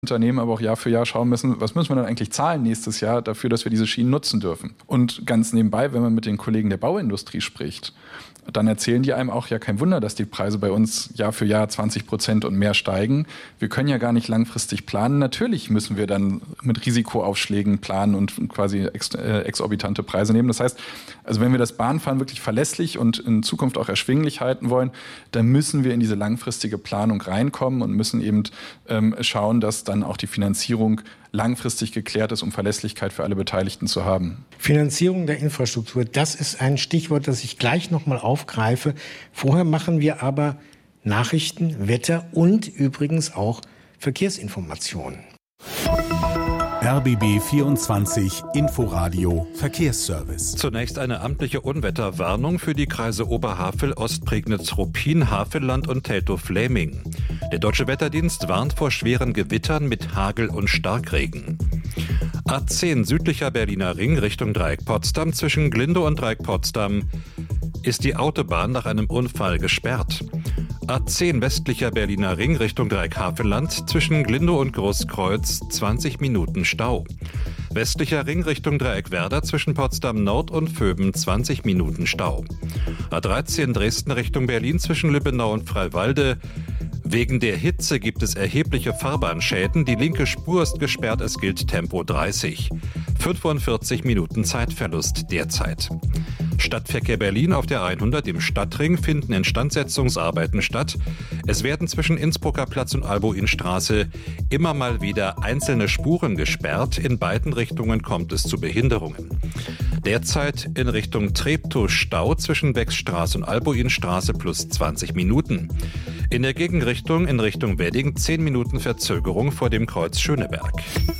Unternehmen aber auch Jahr für Jahr schauen müssen, was müssen wir dann eigentlich zahlen nächstes Jahr dafür, dass wir diese Schienen nutzen dürfen. Und ganz nebenbei, wenn man mit den Kollegen der Bauindustrie spricht, dann erzählen die einem auch, ja, kein Wunder, dass die Preise bei uns Jahr für Jahr 20% und mehr steigen. Wir können ja gar nicht langfristig planen. Natürlich müssen wir dann mit Risikoaufschlägen planen und quasi exorbitante Preise nehmen. Das heißt, also wenn wir das Bahnfahren wirklich verlässlich und in Zukunft auch erschwinglich halten wollen, dann müssen wir in diese langfristige Planung reinkommen und müssen eben schauen, dass dann auch die Finanzierung langfristig geklärt ist, um Verlässlichkeit für alle Beteiligten zu haben. Finanzierung der Infrastruktur, das ist ein Stichwort, das ich gleich nochmal aufgreife. Vorher machen wir aber Nachrichten, Wetter und übrigens auch Verkehrsinformationen. RBB 24 Inforadio Verkehrsservice. Zunächst eine amtliche Unwetterwarnung für die Kreise Oberhavel, Ostprignitz-Ruppin, Havelland und Teltow-Fläming. Der Deutsche Wetterdienst warnt vor schweren Gewittern mit Hagel und Starkregen. A10 südlicher Berliner Ring Richtung Dreieck Potsdam. Zwischen Glindow und Dreieck Potsdam ist die Autobahn nach einem Unfall gesperrt. A10 westlicher Berliner Ring Richtung Dreieck-Havelland. Zwischen Glindow und Großkreuz 20 Minuten Stau. Westlicher Ring Richtung Dreieck-Werder zwischen Potsdam Nord und Vöben 20 Minuten Stau. A13 Dresden Richtung Berlin zwischen Lübbenau und Freiwalde. Wegen der Hitze gibt es erhebliche Fahrbahnschäden. Die linke Spur ist gesperrt, es gilt Tempo 30. 45 Minuten Zeitverlust derzeit. Stadtverkehr Berlin auf der 100 im Stadtring finden Instandsetzungsarbeiten statt. Es werden zwischen Innsbrucker Platz und Albuinstraße immer mal wieder einzelne Spuren gesperrt. In beiden Richtungen kommt es zu Behinderungen. Derzeit in Richtung Treptow Stau zwischen Wechsstraße und Albuinstraße plus 20 Minuten. In der Gegenrichtung in Richtung Wedding 10 Minuten Verzögerung vor dem Kreuz Schöneberg.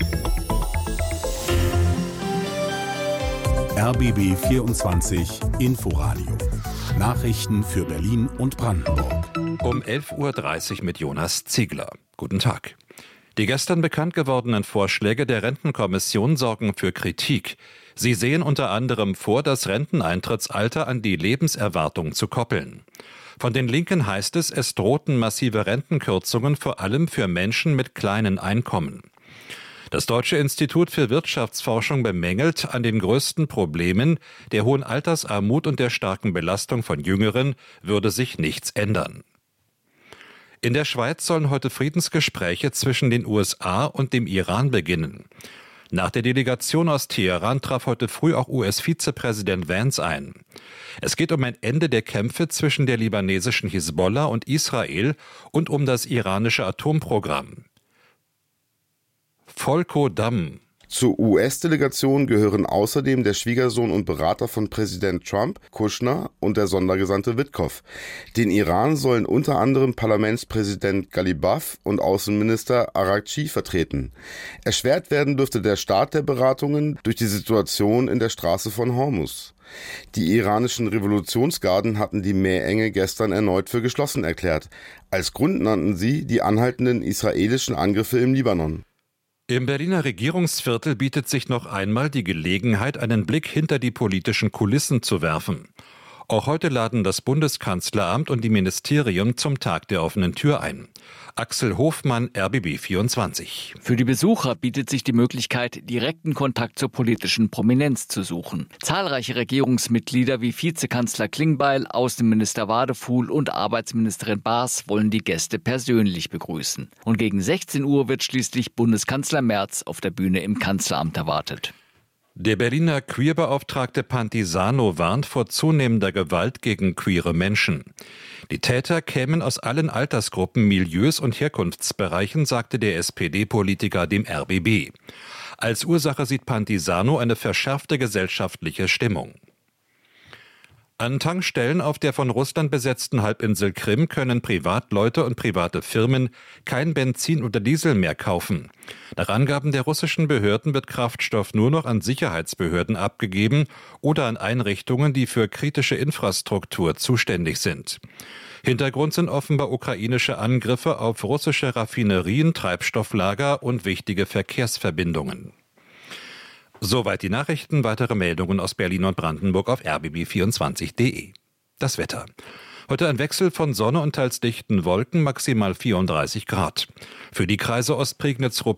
RBB 24 Inforadio. Nachrichten für Berlin und Brandenburg. Um 11.30 Uhr mit Jonas Ziegler. Guten Tag. Die gestern bekannt gewordenen Vorschläge der Rentenkommission sorgen für Kritik. Sie sehen unter anderem vor, das Renteneintrittsalter an die Lebenserwartung zu koppeln. Von den Linken heißt es, es drohten massive Rentenkürzungen, vor allem für Menschen mit kleinen Einkommen. Das Deutsche Institut für Wirtschaftsforschung bemängelt, an den größten Problemen, der hohen Altersarmut und der starken Belastung von Jüngeren, würde sich nichts ändern. In der Schweiz sollen heute Friedensgespräche zwischen den USA und dem Iran beginnen. Nach der Delegation aus Teheran traf heute früh auch US-Vizepräsident Vance ein. Es geht um ein Ende der Kämpfe zwischen der libanesischen Hisbollah und Israel und um das iranische Atomprogramm. Volko Damm. Zur US-Delegation gehören außerdem der Schwiegersohn und Berater von Präsident Trump, Kushner, und der Sondergesandte Witkow. Den Iran sollen unter anderem Parlamentspräsident Ghalibaf und Außenminister Araghchi vertreten. Erschwert werden dürfte der Start der Beratungen durch die Situation in der Straße von Hormuz. Die iranischen Revolutionsgarden hatten die Meerenge gestern erneut für geschlossen erklärt. Als Grund nannten sie die anhaltenden israelischen Angriffe im Libanon. Im Berliner Regierungsviertel bietet sich noch einmal die Gelegenheit, einen Blick hinter die politischen Kulissen zu werfen. Auch heute laden das Bundeskanzleramt und die Ministerien zum Tag der offenen Tür ein. Axel Hofmann, RBB 24. Für die Besucher bietet sich die Möglichkeit, direkten Kontakt zur politischen Prominenz zu suchen. Zahlreiche Regierungsmitglieder wie Vizekanzler Klingbeil, Außenminister Wadefuhl und Arbeitsministerin Baas wollen die Gäste persönlich begrüßen. Und gegen 16 Uhr wird schließlich Bundeskanzler Merz auf der Bühne im Kanzleramt erwartet. Der Berliner Queerbeauftragte Pantisano warnt vor zunehmender Gewalt gegen queere Menschen. Die Täter kämen aus allen Altersgruppen, Milieus und Herkunftsbereichen, sagte der SPD-Politiker dem RBB. Als Ursache sieht Pantisano eine verschärfte gesellschaftliche Stimmung. An Tankstellen auf der von Russland besetzten Halbinsel Krim können Privatleute und private Firmen kein Benzin oder Diesel mehr kaufen. Nach Angaben der russischen Behörden wird Kraftstoff nur noch an Sicherheitsbehörden abgegeben oder an Einrichtungen, die für kritische Infrastruktur zuständig sind. Hintergrund sind offenbar ukrainische Angriffe auf russische Raffinerien, Treibstofflager und wichtige Verkehrsverbindungen. Soweit die Nachrichten. Weitere Meldungen aus Berlin und Brandenburg auf rbb24.de. Das Wetter. Heute ein Wechsel von Sonne und teils dichten Wolken, maximal 34 Grad. Für die Kreise Ostprignitz,